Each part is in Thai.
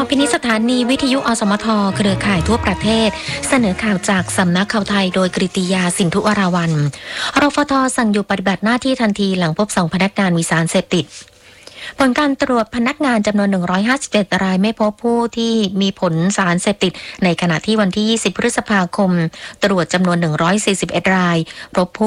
อพินิจสถานีวิทยุอสมทเครือข่ายทั่วประเทศเสนอข่าวจากสำนักข่าวไทยโดยกฤติยาสินธุวราวัลย์รฟท.สั่งหยุดปฏิบัติหน้าที่ทันทีหลังพบ2พนักงานมีสารเสพติดผลการตรวจพนักงานจำนวน157รายไม่พบผู้ที่มีผลสารเสพติดในขณะที่วันที่20พฤษภาคมตรวจจำนวน141รายพบ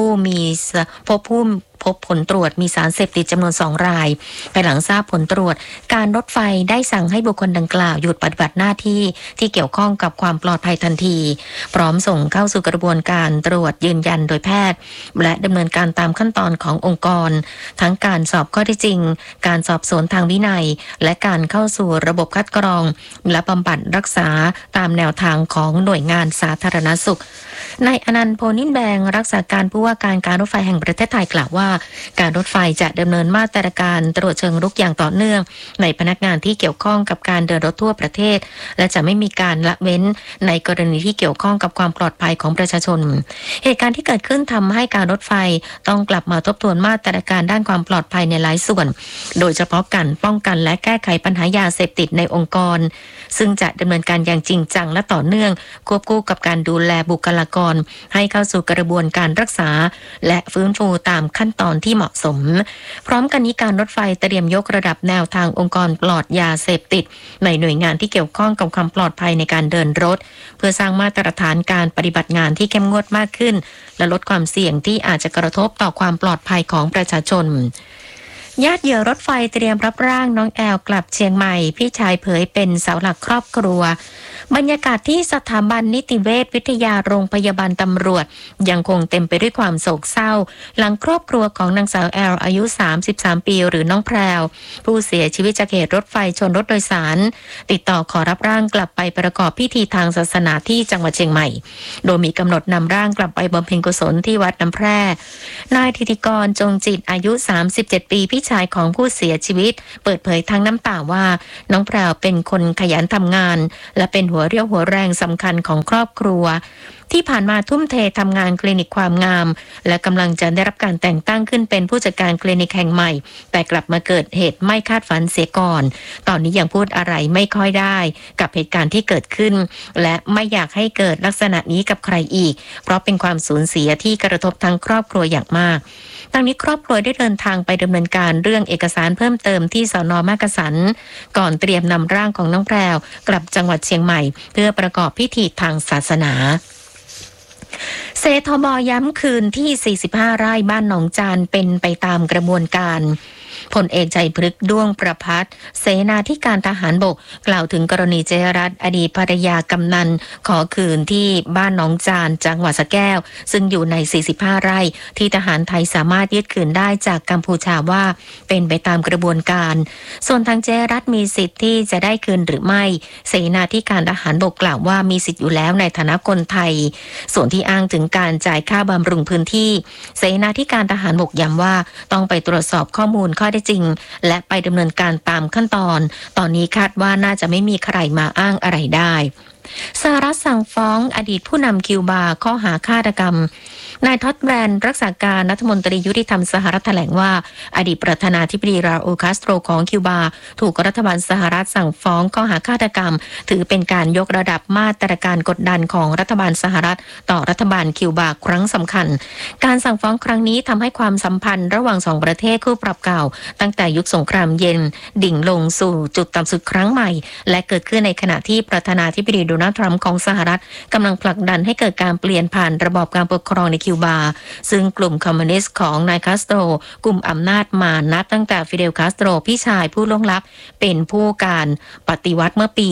ผลตรวจมีสารเสพติดจำนวน2รายภายหลังทราบผลตรวจการรถไฟได้สั่งให้บุคคลดังกล่าวหยุดปฏิบัติหน้าที่ที่เกี่ยวข้องกับความปลอดภัยทันทีพร้อมส่งเข้าสู่กระบวนการตรวจยืนยันโดยแพทย์และดำเนินการตามขั้นตอนขององค์กรทั้งการสอบข้อเท็จจริงการสอบสวนทางวินัยและการเข้าสู่ระบบคัดกรองและบำบัดรักษาตามแนวทางของหน่วยงานสาธารณสุขนายอนันต์ โพนินแบงรักษาการผู้ว่าการรถไฟแห่งประเทศไทยกล่าวว่าการรถไฟจะดำเนินมาตรการตรวจเชิงรุกอย่างต่อเนื่องในพนักงานที่เกี่ยวข้องกับการเดินรถทั่วประเทศและจะไม่มีการละเว้นในกรณีที่เกี่ยวข้องกับความปลอดภัยของประชาชนเหตุการณ์ที่เกิดขึ้นทำให้การรถไฟต้องกลับมาทบทวนมาตรการด้านความปลอดภัยในหลายส่วนโดยเฉพาะการป้องกันและแก้ไขปัญหายาเสพติดในองค์กรซึ่งจะดำเนินการอย่างจริงจังและต่อเนื่องควบคู่กับการดูแลบุคลากรให้เข้าสู่กระบวนการรักษาและฟื้นฟูตามขั้นตอนที่เหมาะสมพร้อมกันนี้การรถไฟเตรียมยกระดับแนวทางองค์กรปลอดยาเสพติดในหน่วยงานที่เกี่ยวข้องกับความปลอดภัยในการเดินรถเพื่อสร้างมาตรฐานการปฏิบัติงานที่เข้มงวดมากขึ้นและลดความเสี่ยงที่อาจจะกระทบต่อความปลอดภัยของประชาชนญาติเหยื่อรถไฟเตรียมรับร่างน้องแอลกลับเชียงใหม่พี่ชายเผยเป็นเสาหลักครอบครัวบรรยากาศที่สถาบันนิติเวชวิทยาโรงพยาบาลตำรวจยังคงเต็มไปด้วยความโศกเศร้าหลังครอบครัวของนางสาวแอลอายุ33ปีหรือน้องแพรวผู้เสียชีวิตจากเหตุรถไฟชนรถโดยสารติดต่อขอรับร่างกลับไปประกอบพิธีทางศาสนาที่จังหวัดเชียงใหม่โดยมีกำหนดนำร่างกลับไปบำเพ็ญกุศลที่วัดน้ำแพร่นายธิติกรจงจิตอายุ37ปีพี่ชายของผู้เสียชีวิตเปิดเผยทั้งน้ำตาว่าน้องแพรวเป็นคนขยันทำงานและเป็นหัวเรี่ยวหัวแรงสำคัญของครอบครัวที่ผ่านมาทุ่มเททำงานคลินิกความงามและกำลังจะได้รับการแต่งตั้งขึ้นเป็นผู้จัดการคลินิกแห่งใหม่แต่กลับมาเกิดเหตุไม่คาดฝันเสียก่อนตอนนี้ยังพูดอะไรไม่ค่อยได้กับเหตุการณ์ที่เกิดขึ้นและไม่อยากให้เกิดลักษณะนี้กับใครอีกเพราะเป็นความสูญเสียที่กระทบทั้งครอบครัวอย่างมากทั้งนี้ครอบครัวได้เดินทางไปดำเนินการเรื่องเอกสารเพิ่มเติมที่สน.มักกะสันก่อนเตรียมนำร่างของน้องแพรวกลับจังหวัดเชียงใหม่เพื่อประกอบพิธีทางศาสนาเสทบ.ย้ำคืนที่45ไร่บ้านหนองจานเป็นไปตามกระบวนการพลเอกใจพฤกษ์ด้วงประภัสเสนาธิการทหารบกกล่าวถึงกรณีเจรัตน์อดีตภรรยากำนันขอคืนที่บ้านหนองจานจังหวัดสระแก้วซึ่งอยู่ใน45ไร่ที่ทหารไทยสามารถยึดคืนได้จากกัมพูชาว่าเป็นไปตามกระบวนการส่วนทางเจรัตน์มีสิทธิ์ที่จะได้คืนหรือไม่เสนาธิการทหารบกกล่าวว่ามีสิทธิ์อยู่แล้วในฐานะคนไทยส่วนที่อ้างถึงการจ่ายค่าบำรุงพื้นที่เสนาธิการทหารบกย้ำว่าต้องไปตรวจสอบข้อมูลข้อเท็จจริงและไปดำเนินการตามขั้นตอนตอนนี้คาดว่าน่าจะไม่มีใครมาอ้างอะไรได้สหรัฐสั่งฟ้องอดีตผู้นำคิวบาข้อหาฆาตกรรมนายท็อดแบรนด์รักษาการรัฐมนตรียุติธรรมสหรัฐแถลงว่าอดีตประธานาธิบดีราอูล คาสโตรของคิวบาถูกรัฐบาลสหรัฐสั่งฟ้องข้อหาฆาตกรรมถือเป็นการยกระดับมาตรการกดดันของรัฐบาลสหรัฐต่อรัฐบาลคิวบาครั้งสำคัญการสั่งฟ้องครั้งนี้ทำให้ความสัมพันธ์ระหว่างสองประเทศคู่ปรับเก่าตั้งแต่ยุคสงครามเย็นดิ่งลงสู่จุดต่ำสุดครั้งใหม่และเกิดขึ้นในขณะที่ประธานาธิบดีโดนัลด์ทรัมป์ของสหรัฐกำลังผลักดันให้เกิดการเปลี่ยนผ่านระบอบการปกครองในคิวบาซึ่งกลุ่มคอมมิวนิสต์ของนายคาสโตรกลุ่มอำนาจมานับตั้งแต่ฟิเดลคาสโตรพี่ชายผู้ล่วงลับเป็นผู้การปฏิวัติเมื่อปี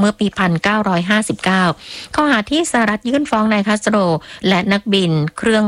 1959ข้อหาที่สหรัฐยื่นฟ้องนายคาสโตรและนักบินเครื่อง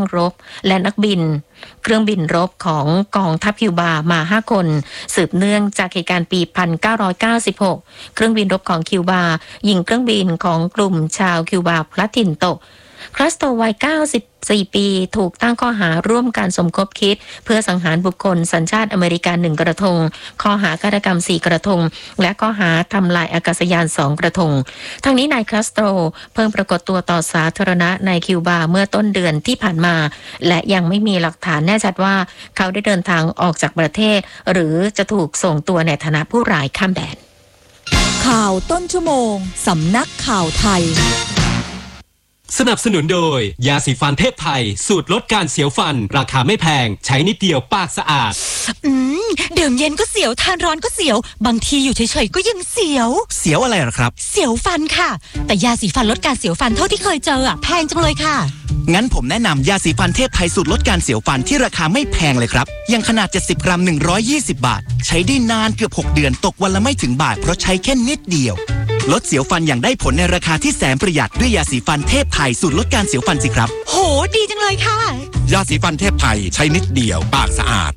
บินรบของกองทัพคิวบามา5คนสืบเนื่องจากเหตุการณ์ปี1996เครื่องบินรบของคิวบายิงเครื่องบินของกลุ่มชาวคิวบาพลัดถิ่นตกคาสโตรวัย94ปีถูกตั้งข้อหาร่วมการสมคบคิดเพื่อสังหารบุคคลสัญชาติอเมริกัน1กระทงข้อหาฆาตกรรม4กระทงและข้อหาทำลายอากาศยาน2กระทงทั้งนี้นายคาสโตรเพิ่งปรากฏตัวต่อสาธารณะในคิวบาเมื่อต้นเดือนที่ผ่านมาและยังไม่มีหลักฐานแน่ชัดว่าเขาได้เดินทางออกจากประเทศหรือจะถูกส่งตัวในฐานะผู้ร้ายข้ามแดนข่าวต้นชั่วโมงสำนักข่าวไทยสนับสนุนโดยยาสีฟันเทพไทยสูตรลดการเสียวฟันราคาไม่แพงใช้นิดเดียวปากสะอาดดื่มเย็นก็เสียวทานร้อนก็เสียวบางทีอยู่เฉยๆก็ยังเสียวอะไรหรอครับเสียวฟันค่ะแต่ยาสีฟันลดการเสียวฟันเท่าที่เคยเจอแพงจังเลยค่ะงั้นผมแนะนำยาสีฟันเทพไทยสูตรลดการเสียวฟันที่ราคาไม่แพงเลยครับยังขนาด70 กรัม120 บาทใช้ได้นานเกือบ6 เดือนตกวันละไม่ถึงบาทเพราะใช้แค่นิดเดียวลดเสียวฟันอย่างได้ผลในราคาที่แสนประหยัดด้วยยาสีฟันเทพไทยสูตรลดการเสียวฟันสิครับโหดีจังเลยค่ะยาสีฟันเทพไทยใช้นิดเดียวปากสะอาด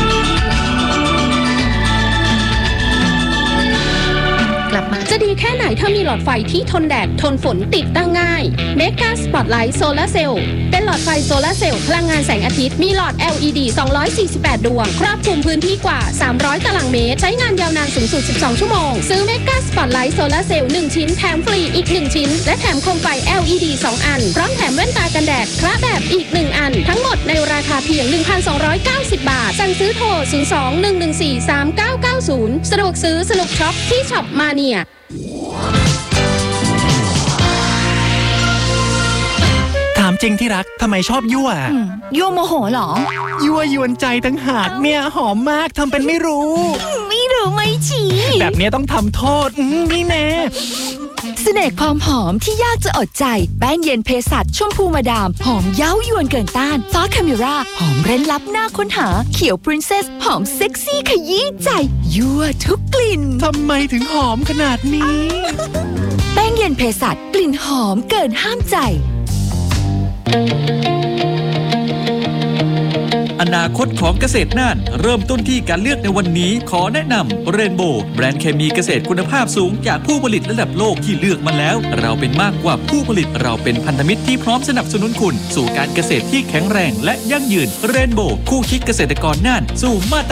กลับมาจะดีแค่ไหนถ้ามีหลอดไฟที่ทนแดดทนฝนติดตั้งง่าย Mega Spotlight Solar Cell เป็นหลอดไฟโซลาร์เซลล์พลังงานแสงอาทิตย์มีหลอด LED 248 ดวงครอบคลุมพื้นที่กว่า300 ตารางเมตรใช้งานยาวนานสูงสุด12 ชั่วโมงซื้อ Mega Spotlight Solar Cell 1 ชิ้นแถมฟรีอีก1ชิ้นและแถมโคมไฟ LED 2 อันพร้อมแถมแว่นตากันแดดคละแบบอีก1อันทั้งหมดในราคาเพียง 1,290 บาทสั่งซื้อโทร 02-114-3990 สะดวกซื้อสนุกช็อปที่ช็อปมาเนียถามจริงที่รักทำไมชอบยั่วยั่วโมโหเหรอยั่วยวนใจตั้งหากเนี่ยหอมมากทำเป็นไม่รู้ไม่ชี้แบบนี้ต้องทำโทษนี่แน่เสน่ห์ความหอมที่ยากจะอดใจแป้งเย็นเภสัชชมพูมาดามหอมเย้ายวนเกินต้านฟ้าคาเมราหอมเร้นลับหน้าค้นหาเขียวพรินเซสหอมเซ็กซี่ขยี้ใจยั่วทุกกลิ่นทำไมถึงหอมขนาดนี้แป้งเย็นเภสัชกลิ่นหอมเกินห้ามใจอนาคตของเกษตรน่านเริ่มต้นที่การเลือกในวันนี้ขอแนะนำเรนโบว์แบรนด์เคมีเกษตรคุณภาพสูงจากผู้ผลิตระดับโลกที่เลือกมาแล้วเราเป็นมากกว่าผู้ผลิตเราเป็นพันธมิตรที่พร้อมสนับสนุนคุณสู่การเกษตรที่แข็งแรงและยั่งยืนเรนโบว์คู่คิดเกษตรกรน่านสู่มาตร